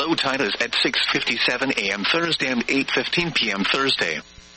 Low tide is at 6:57 a.m. Thursday and 8:15 p.m. Thursday.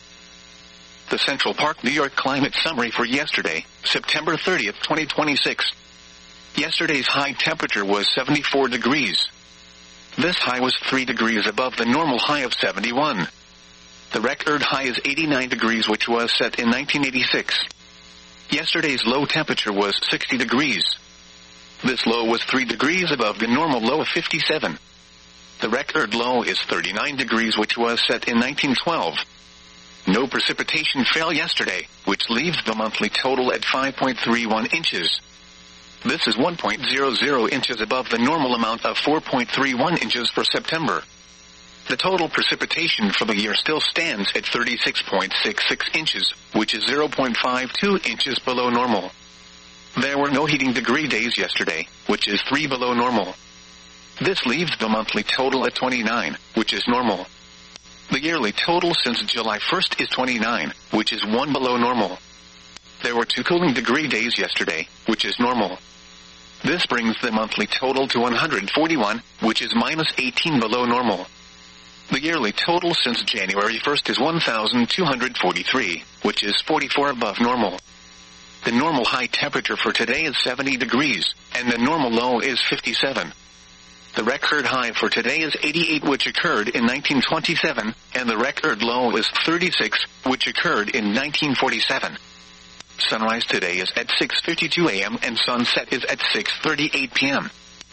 The Central Park, New York climate summary for yesterday, September 30th, 2026. Yesterday's high temperature was 74 degrees. This high was 3 degrees above the normal high of 71. The record high is 89 degrees, which was set in 1986. Yesterday's low temperature was 60 degrees. This low was 3 degrees above the normal low of 57. The record low is 39 degrees, which was set in 1912. No precipitation fell yesterday, which leaves the monthly total at 5.31 inches. This is 1.00 inches above the normal amount of 4.31 inches for September. The total precipitation for the year still stands at 36.66 inches, which is 0.52 inches below normal. There were no heating degree days yesterday, which is 3 below normal. This leaves the monthly total at 29, which is normal. The yearly total since July 1st is 29, which is 1 below normal. There were 2 cooling degree days yesterday, which is normal. This brings the monthly total to 141, which is minus 18 below normal. The yearly total since January 1st is 1,243, which is 44 above normal. The normal high temperature for today is 70 degrees, and the normal low is 57. The record high for today is 88, which occurred in 1927, and the record low is 36, which occurred in 1947. Sunrise today is at 6:52 a.m. and sunset is at 6:38 p.m.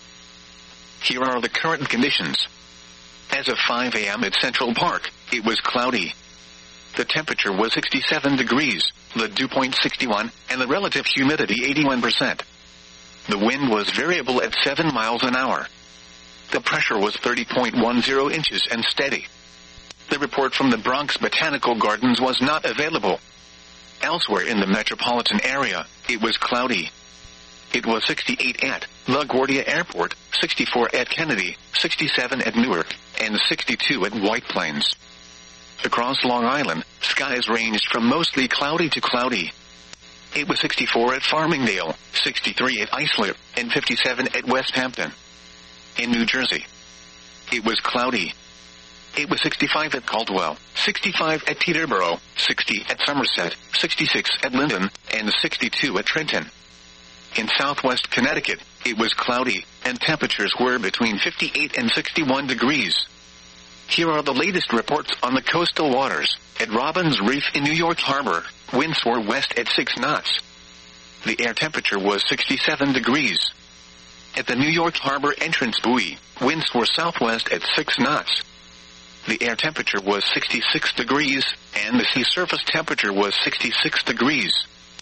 Here are the current conditions. As of 5 a.m. at Central Park, it was cloudy. The temperature was 67 degrees, the dew point 61, and the relative humidity 81%. The wind was variable at 7 miles an hour. The pressure was 30.10 inches and steady. The report from the Bronx Botanical Gardens was not available. Elsewhere in the metropolitan area, it was cloudy. It was 68 at LaGuardia Airport, 64 at Kennedy, 67 at Newark, and 62 at White Plains. Across Long Island, skies ranged from mostly cloudy to cloudy. It was 64 at Farmingdale, 63 at Islip, and 57 at West Hampton. In New Jersey, it was cloudy. It was 65 at Caldwell, 65 at Teterboro, 60 at Somerset, 66 at Linden, and 62 at Trenton. In southwest Connecticut, it was cloudy, and temperatures were between 58 and 61 degrees. Here are the latest reports on the coastal waters. At Robbins Reef in New York Harbor, winds were west at 6 knots. The air temperature was 67 degrees. At the New York Harbor entrance buoy, winds were southwest at 6 knots. The air temperature was 66 degrees, and the sea surface temperature was 66 degrees.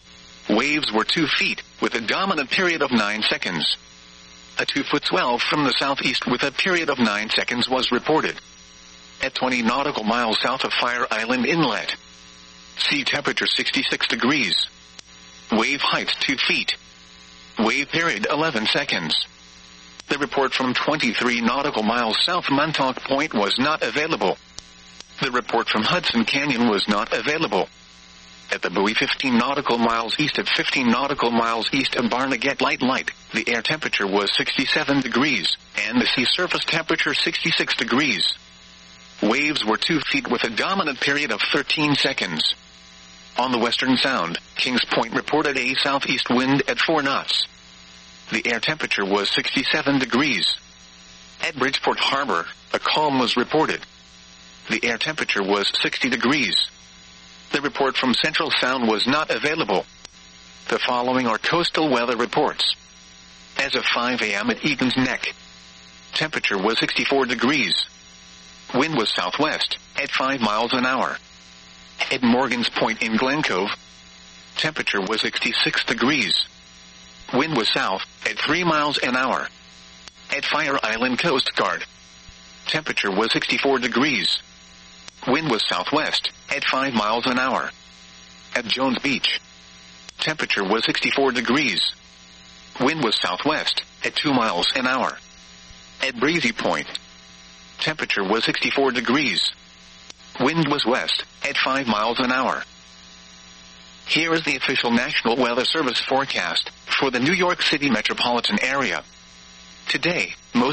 Waves were 2 feet, with a dominant period of 9 seconds. A 2-foot swell from the southeast with a period of 9 seconds was reported. At 20 nautical miles south of Fire Island Inlet. Sea temperature 66 degrees. Wave height 2 feet. Wave period 11 seconds. The report from 23 nautical miles south Montauk Point was not available. The report from Hudson Canyon was not available. At the buoy 15 nautical miles east of 15 nautical miles east of Barnegat Light, the air temperature was 67 degrees, and the sea surface temperature 66 degrees. Waves were 2 feet with a dominant period of 13 seconds. On the Western Sound, Kings Point reported a southeast wind at 4 knots. The air temperature was 67 degrees. At Bridgeport Harbor, a calm was reported. The air temperature was 60 degrees. The report from Central Sound was not available. The following are coastal weather reports. As of 5 a.m. at Egan's Neck, temperature was 64 degrees. Wind was southwest, at 5 miles an hour. At Morgan's Point in Glen Cove, temperature was 66 degrees. Wind was south, at 3 miles an hour. At Fire Island Coast Guard, temperature was 64 degrees. Wind was southwest, at 5 miles an hour. At Jones Beach, temperature was 64 degrees. Wind was southwest, at 2 miles an hour. At Breezy Point, temperature was 64 degrees. Wind was west, at 5 miles an hour. Here is the official National Weather Service forecast for the New York City metropolitan area. Today, most